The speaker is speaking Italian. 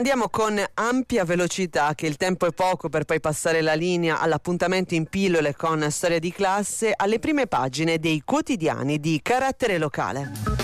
Andiamo con ampia velocità, che il tempo è poco per poi passare la linea all'appuntamento in pillole con Storia di classe, alle prime pagine dei quotidiani di carattere locale.